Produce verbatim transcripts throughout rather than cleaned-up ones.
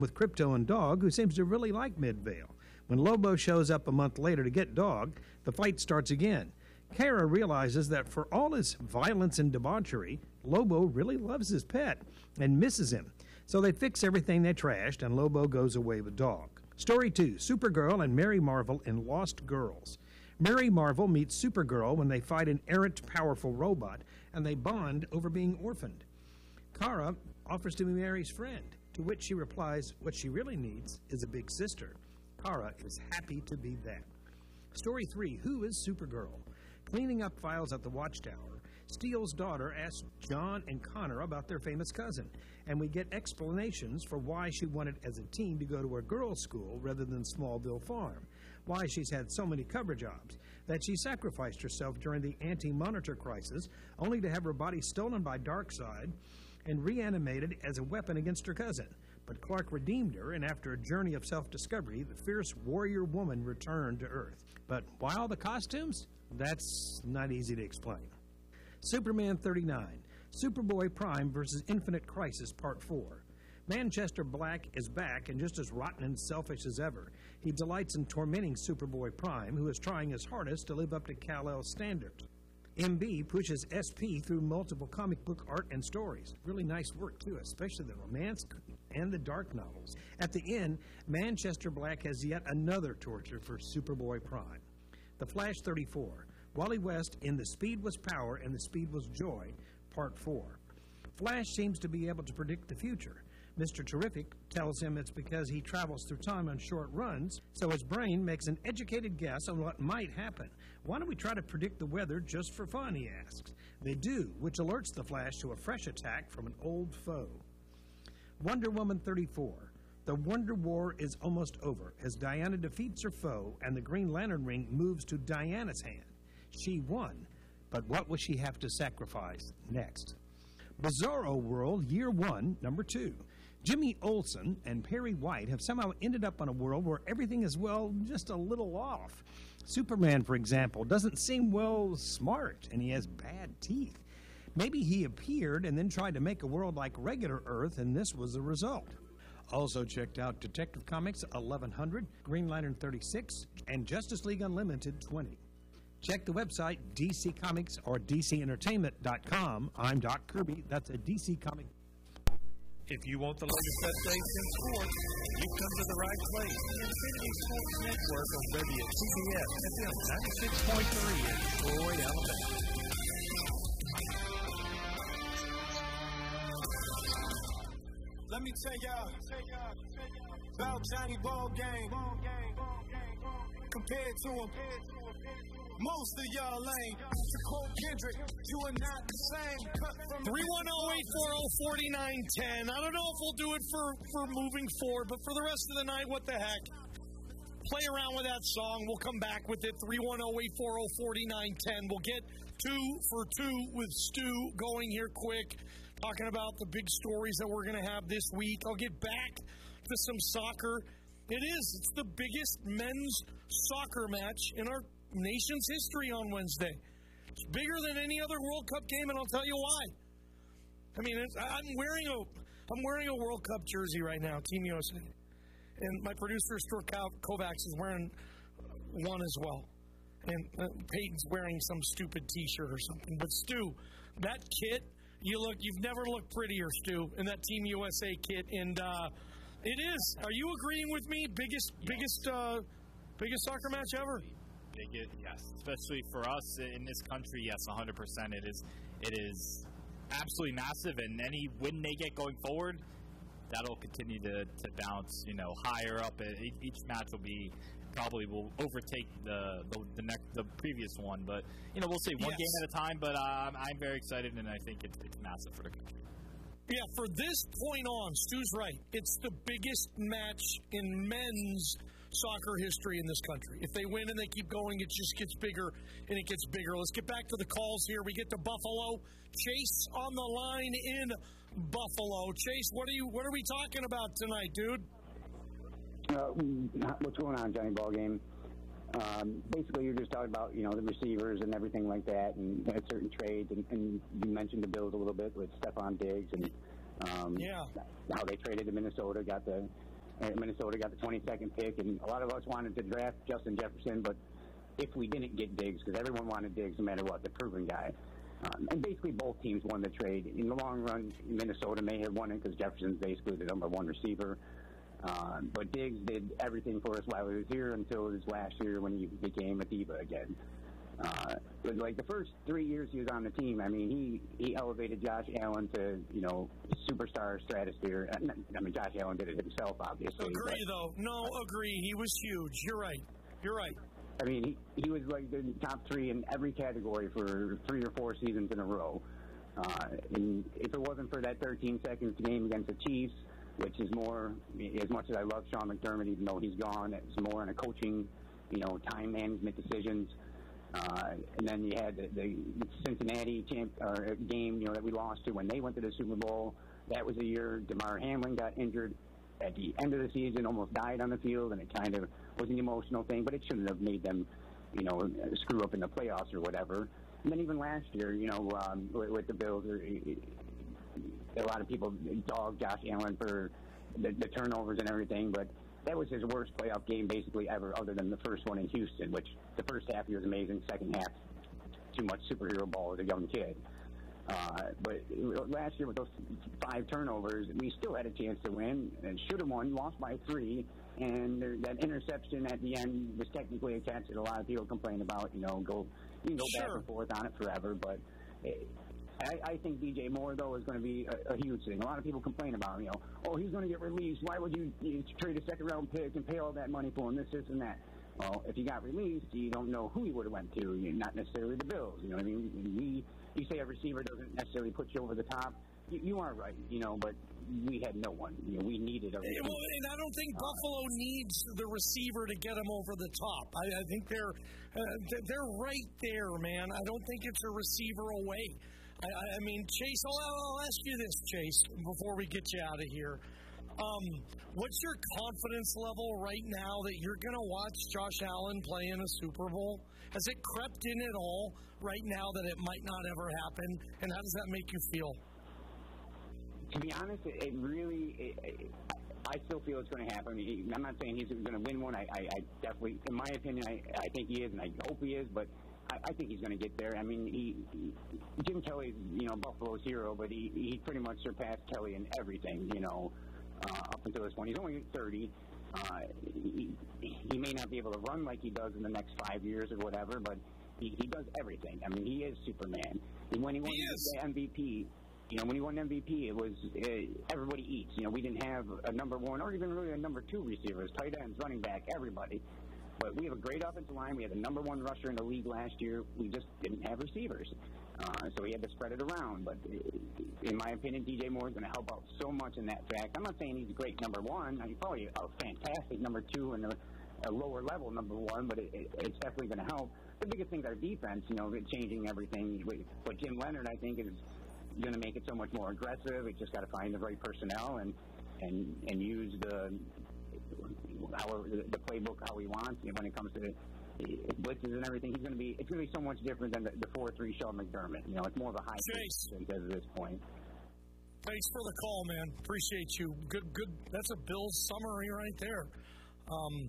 with Crypto and Dog, who seems to really like Midvale. When Lobo shows up a month later to get Dog, the fight starts again. Kara realizes that for all his violence and debauchery, Lobo really loves his pet and misses him. So they fix everything they trashed, and Lobo goes away with Dog. Story two, Supergirl and Mary Marvel in Lost Girls. Mary Marvel meets Supergirl when they fight an errant, powerful robot, and they bond over being orphaned. Kara offers to be Mary's friend, to which she replies what she really needs is a big sister. Kara is happy to be that. Story three, Who is Supergirl? Cleaning up files at the Watchtower, Steele's daughter asks John and Connor about their famous cousin, and we get explanations for why she wanted as a teen to go to a girls' school rather than Smallville Farm, why she's had so many cover jobs, that she sacrificed herself during the anti-monitor crisis only to have her body stolen by Darkseid and reanimated as a weapon against her cousin. But Clark redeemed her, and after a journey of self-discovery, the fierce warrior woman returned to Earth. But why all the costumes? That's not easy to explain. Superman thirty-nine, Superboy Prime versus Infinite Crisis Part four. Manchester Black is back and just as rotten and selfish as ever. He delights in tormenting Superboy Prime, who is trying his hardest to live up to Kal-El's standards. M B pushes S P through multiple comic book art and stories. Really nice work, too, especially the romance and the dark novels. At the end, Manchester Black has yet another torture for Superboy Prime. The Flash thirty-four, Wally West in The Speed Was Power and The Speed Was Joy, Part four. Flash seems to be able to predict the future. Mister Terrific tells him it's because he travels through time on short runs, so his brain makes an educated guess on what might happen. Why don't we try to predict the weather just for fun, he asks. They do, which alerts the Flash to a fresh attack from an old foe. Wonder Woman thirty-four. The Wonder War is almost over as Diana defeats her foe and the Green Lantern ring moves to Diana's hand. She won, but what will she have to sacrifice next? Bizarro World Year one, Number two. Jimmy Olsen and Perry White have somehow ended up on a world where everything is, well, just a little off. Superman, for example, doesn't seem, well, smart, and he has bad teeth. Maybe he appeared and then tried to make a world like regular Earth, and this was the result. Also checked out Detective Comics eleven hundred, Green Lantern thirty-six, and Justice League Unlimited twenty. Check the website D C Comics or D C Entertainment dot com. I'm Doc Kirby. That's a D C Comic. If you want the latest updates in sports, you've come to the right place. The Infinity Sports Network on W T B S F M ninety-six point three in Troy, Alabama. Let me tell y'all about Johnny Ballgame. Compared to him, most of y'all ain't. To quote Kendrick, you are not the same. Cut from three one zero, eight four zero, four nine one zero. I don't know if we'll do it for, for moving forward, but for the rest of the night, what the heck? Play around with that song. We'll come back with it. three one zero, eight four zero, four nine one zero. We'll get two for two with Stu going here quick, talking about the big stories that we're going to have this week. I'll get back to some soccer. It is. It's the biggest men's soccer match in our nation's history on Wednesday. It's bigger than any other World Cup game, and I'll tell you why. I mean, it's, I'm wearing a I'm wearing a World Cup jersey right now, Team U S A, and my producer Stuart Kovacs is wearing one as well, and uh, Peyton's wearing some stupid T-shirt or something. But Stu, that kit, you look you've never looked prettier, Stu, in that Team U S A kit, and uh, it is. Are you agreeing with me? Biggest yes. biggest uh, biggest soccer match ever. Big, yes, especially for us in this country. Yes, one hundred percent. It is. It is absolutely massive, and any win they get going forward, that'll continue to, to bounce. You know, higher up. Each match will be probably will overtake the the the, next, the previous one. But you know, we'll see one yes. game at a time. But uh, I'm very excited, and I think it's, it's massive for the country. Yeah, for this point on, Stu's right. It's the biggest match in men's soccer history in this country. If they win and they keep going, it just gets bigger and it gets bigger. Let's get back to the calls here. We get to Buffalo. Chase on the line in Buffalo. Chase, what are you? What are we talking about tonight, dude? Uh, what's going on, Johnny Ballgame? Um, basically, you're just talking about, you know, the receivers and everything like that, and uh, certain trades, and, and you mentioned the Bills a little bit with Stephon Diggs and um, yeah. how they traded to Minnesota, got the And Minnesota got the twenty-second pick, and a lot of us wanted to draft Justin Jefferson, but if we didn't get Diggs, because everyone wanted Diggs no matter what, the proven guy. Um, and basically both teams won the trade. In the long run, Minnesota may have won it because Jefferson's basically the number one receiver. Um, but Diggs did everything for us while he was here until his last year when he became a diva again. Uh, but like the first three years he was on the team, I mean, he, he elevated Josh Allen to, you know, superstar stratosphere. I mean, Josh Allen did it himself, obviously. Agree, but, though. No, agree. He was huge. You're right. You're right. I mean, he, he was like the top three in every category for three or four seasons in a row. Uh, and if it wasn't for that thirteen seconds game against the Chiefs, which is more, as much as I love Sean McDermott, even though he's gone, it's more in a coaching, you know, time management decisions. Uh, and then you had the, the Cincinnati champ, or game, you know, that we lost to when they went to the Super Bowl. That was a year DeMar Hamlin got injured at the end of the season, almost died on the field, and it kind of was an emotional thing, but it shouldn't have made them, you know, screw up in the playoffs or whatever. And then even last year, you know, um, with, with the Bills, a lot of people dogged Josh Allen for the, the turnovers and everything, but that was his worst playoff game basically ever, other than the first one in Houston, which the first half he was amazing, second half too much superhero ball as a young kid. Uh, but last year with those five turnovers, we still had a chance to win and should have won, lost by three, and there, that interception at the end was technically a catch that a lot of people complain about. You know, go you can go sure. back and forth on it forever, but it, I, I think D J Moore, though, is going to be a, a huge thing. A lot of people complain about, you know, oh, he's going to get released. Why would you, you trade a second-round pick and pay all that money for him, this, this, and that? Well, if he got released, you don't know who he would have went to, you, not necessarily the Bills. You know what I mean? We, you say a receiver doesn't necessarily put you over the top. You, you are right, you know, but we had no one. You know, we needed a receiver. Well, and I don't think Buffalo needs the receiver to get him over the top. I, I think they're uh, they're right there, man. I don't think it's a receiver away. I, I mean, Chase, I'll, I'll ask you this, Chase, before we get you out of here. Um, what's your confidence level right now that you're going to watch Josh Allen play in a Super Bowl? Has it crept in at all right now that it might not ever happen? And how does that make you feel? To be honest, it, it really, it, it, I still feel it's going to happen. He, I'm not saying he's going to win one. I, I, I definitely, in my opinion, I, I think he is, and I hope he is, but I, I think he's going to get there. I mean, he, he, Jim Kelly's, you know, Buffalo's hero, but he, he pretty much surpassed Kelly in everything, you know, uh, up until this point. He's only thirty. Uh, he, he may not be able to run like he does in the next five years or whatever, but he, he does everything. I mean, he is Superman. And when he won the M V P, you know, when he won M V P, it was uh, everybody eats. You know, we didn't have a number one or even really a number two receivers, tight ends, running back, everybody. But we have a great offensive line. We had the number one rusher in the league last year. We just didn't have receivers. Uh, so we had to spread it around. But in my opinion, D J Moore is going to help out so much in that fact. I'm not saying he's a great number one. He's probably a fantastic number two and a, a lower level number one, but it, it, it's definitely going to help. The biggest thing is our defense, you know, changing everything. But Jim Leonard, I think, is going to make it so much more aggressive. We just got to find the right personnel and, and, and use the However, the playbook how he wants, you know, when it comes to the blitzes and everything, he's going to be. It's going to be so much different than the, the four three Sean McDermott. You know, it's more of a high Chase, at this point. Thanks for the call, man. Appreciate you. Good, good. That's a Bills summary right there. Um,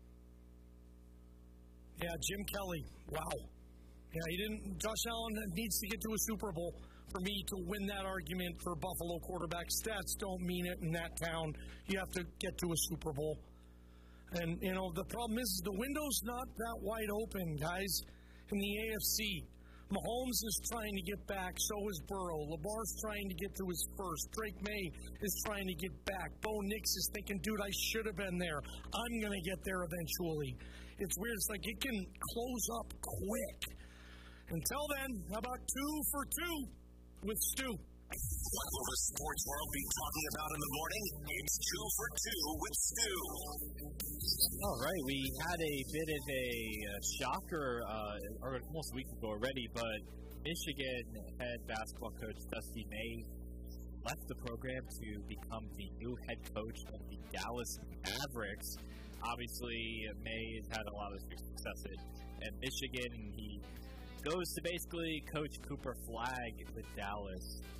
yeah, Jim Kelly. Wow. Yeah, he didn't. Josh Allen needs to get to a Super Bowl for me to win that argument for Buffalo quarterback. Stats don't mean it in that town. You have to get to a Super Bowl. And, you know, the problem is the window's not that wide open, guys, in the A F C. Mahomes is trying to get back. So is Burrow. Lamar's trying to get to his first. Drake May is trying to get back. Bo Nix is thinking, dude, I should have been there. I'm going to get there eventually. It's weird. It's like it can close up quick. Until then, how about two for two with Stu? What will the sports world be talking about in the morning? It's two for two with Stu. All right, we had a bit of a uh, shocker uh, or almost a week ago already, but Michigan head basketball coach Dusty May left the program to become the new head coach of the Dallas Mavericks. Obviously, May has had a lot of success at, at Michigan, and he goes to basically coach Cooper Flagg with Dallas.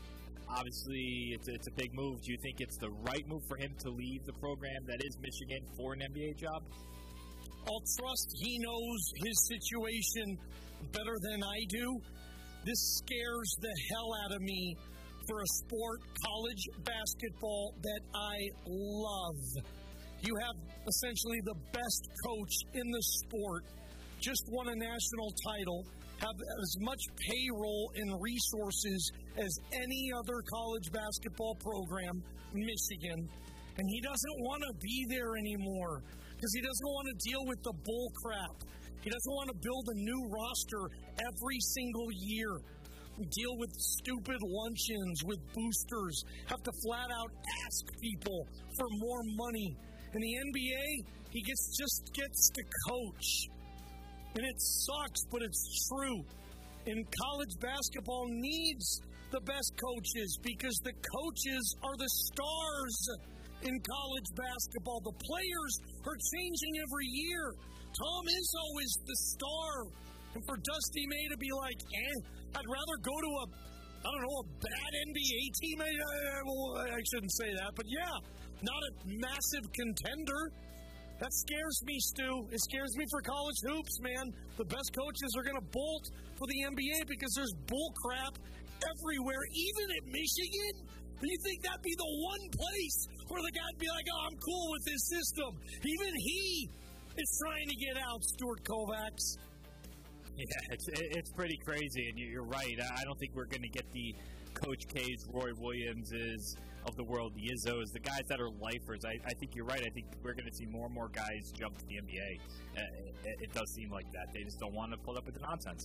obviously, it's, it's a big move. Do you think it's the right move for him to leave the program that is Michigan for an N B A job? I'll trust he knows his situation better than I do. This scares the hell out of me for a sport, college basketball, that I love. You have essentially the best coach in the sport, just won a national title, have as much payroll and resources as any other college basketball program, Michigan, and he doesn't want to be there anymore because he doesn't want to deal with the bull crap. He doesn't want to build a new roster every single year, deal with stupid luncheons, with boosters, have to flat out ask people for more money. In the N B A, he gets just gets to coach. And it sucks, but it's true. And college basketball needs the best coaches because the coaches are the stars in college basketball. The players are changing every year. Tom Izzo is the star. And for Dusty May to be like, eh, I'd rather go to a, I don't know, a bad N B A team. I, I, well, I shouldn't say that, but yeah, not a massive contender. That scares me, Stu. It scares me for college hoops, man. The best coaches are going to bolt for the N B A because there's bull crap everywhere, even at Michigan. Do you think that'd be the one place where the guy'd be like, oh, I'm cool with this system? Even he is trying to get out, Stuart Kovacs. Yeah, it's it's pretty crazy, and you're right. I don't think we're going to get the Coach K's, Roy Williamses of the world, the Izzos, the guys that are lifers. I, I think you're right. I think we're going to see more and more guys jump to the N B A. Uh, it, it does seem like that. They just don't want to put up with the nonsense.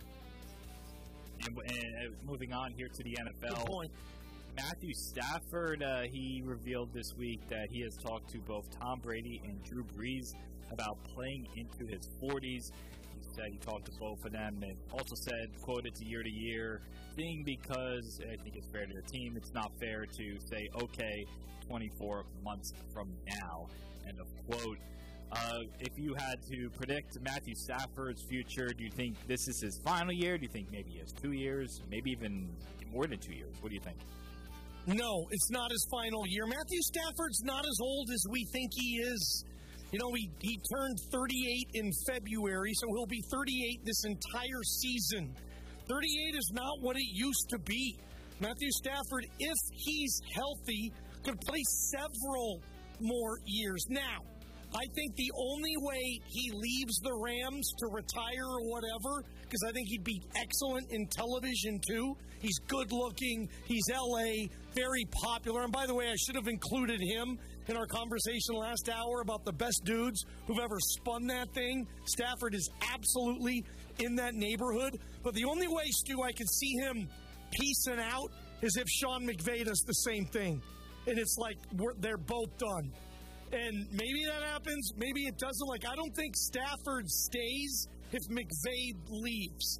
And, and moving on here to the N F L. Good point. Matthew Stafford, uh, he revealed this week that he has talked to both Tom Brady and Drew Brees about playing into his forties. He said he talked to both of them and also said, quote, it's a year-to-year thing because I think it's fair to the team. It's not fair to say, okay, twenty-four months from now, end of quote. Uh, if you had to predict Matthew Stafford's future, do you think this is his final year? Do you think maybe he has two years, maybe even more than two years? What do you think? No, it's not his final year. Matthew Stafford's not as old as we think he is. You know, he, he turned thirty-eight in February, so he'll be thirty-eight this entire season. thirty-eight is not what it used to be. Matthew Stafford, if he's healthy, could play several more years. Now, I think the only way he leaves the Rams to retire or whatever, because I think he'd be excellent in television too. He's good looking. He's L A, very popular. And by the way, I should have included him in our conversation last hour about the best dudes who've ever spun that thing. Stafford is absolutely in that neighborhood. But the only way, Stu, I could see him piecing out is if Sean McVay does the same thing. And it's like we're, they're both done. And maybe that happens, maybe it doesn't. Like, I don't think Stafford stays if McVay leaves.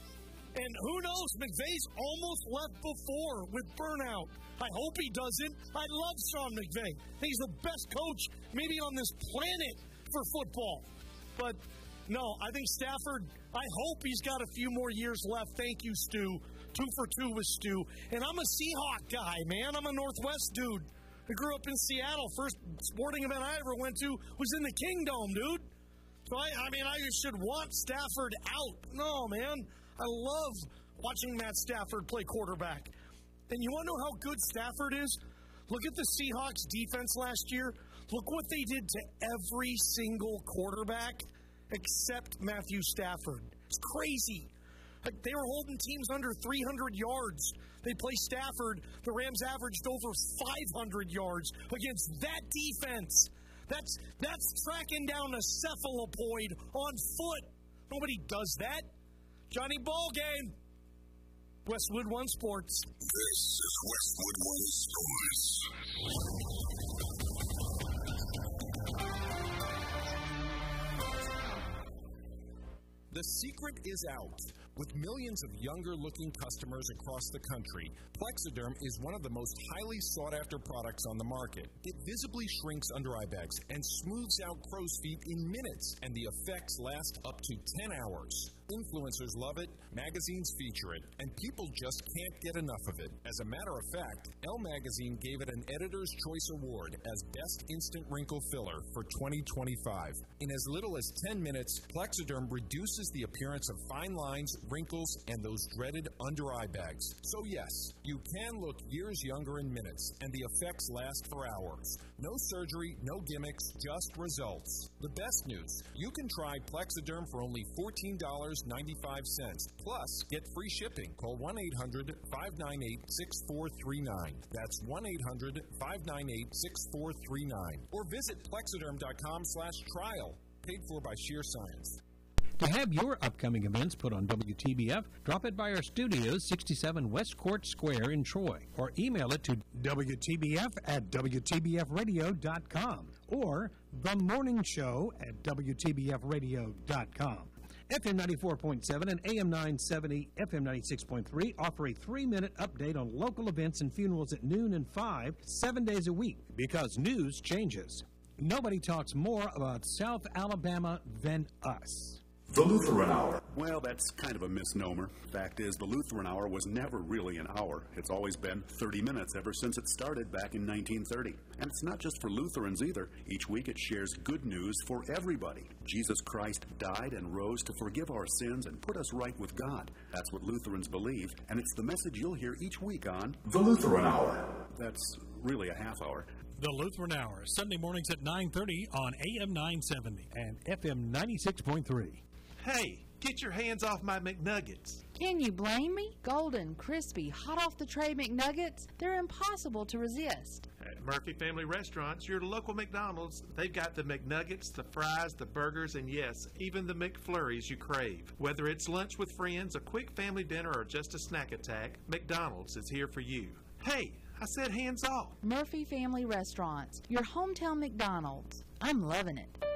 And who knows, McVay's almost left before with burnout. I hope he doesn't. I love Sean McVay. He's the best coach maybe on this planet for football. But no, I think Stafford, I hope he's got a few more years left. Thank you, Stu. Two for two with Stu. And I'm a Seahawk guy, man. I'm a Northwest dude. I grew up in Seattle. First sporting event I ever went to was in the Kingdome, dude. So, I, I mean, I should want Stafford out. No, man. I love watching Matt Stafford play quarterback. And you want to know how good Stafford is? Look at the Seahawks defense last year. Look what they did to every single quarterback except Matthew Stafford. It's crazy. Like, they were holding teams under three hundred yards. They play Stafford. The Rams averaged over five hundred yards against that defense. That's that's tracking down a cephalopoid on foot. Nobody does that. Johnny Ballgame. Westwood One Sports. This is Westwood One Sports. The secret is out. With millions of younger-looking customers across the country, Plexiderm is one of the most highly sought-after products on the market. It visibly shrinks under eye bags and smooths out crow's feet in minutes, and the effects last up to ten hours. Influencers love it, magazines feature it, and people just can't get enough of it. As a matter of fact, Elle Magazine gave it an Editor's Choice Award as Best Instant Wrinkle Filler for twenty twenty-five. In as little as ten minutes, Plexiderm reduces the appearance of fine lines, wrinkles, and those dreaded under-eye bags. So yes, you can look years younger in minutes, and the effects last for hours. No surgery, no gimmicks, just results. The best news, you can try Plexiderm for only fourteen dollars and ninety-five cents. Plus, get free shipping. Call one eight hundred, five nine eight, six four three nine. That's one eight hundred, five nine eight, six four three nine. Or visit plexiderm.com slash trial. Paid for by Sheer Science. To have your upcoming events put on W T B F, drop it by our studios, sixty-seven West Court Square in Troy, or email it to W T B F at W T B F radio dot com or The Morning Show at W T B F radio dot com. F M ninety-four point seven and A M nine seventy, F M ninety-six point three offer a three-minute update on local events and funerals at noon and five, seven days a week, because news changes. Nobody talks more about South Alabama than us. The Lutheran Hour. Well, that's kind of a misnomer. Fact is, the Lutheran Hour was never really an hour. It's always been thirty minutes ever since it started back in nineteen thirty. And it's not just for Lutherans either. Each week it shares good news for everybody. Jesus Christ died and rose to forgive our sins and put us right with God. That's what Lutherans believe, and it's the message you'll hear each week on The Lutheran Hour. That's really a half hour. The Lutheran Hour, Sunday mornings at nine thirty on A M nine seventy and F M ninety-six point three. Hey, get your hands off my McNuggets. Can you blame me? Golden, crispy, hot off the tray McNuggets, they're impossible to resist. At Murphy Family Restaurants, your local McDonald's, they've got the McNuggets, the fries, the burgers, and yes, even the McFlurries you crave. Whether it's lunch with friends, a quick family dinner, or just a snack attack, McDonald's is here for you. Hey, I said hands off. Murphy Family Restaurants, your hometown McDonald's. I'm loving it.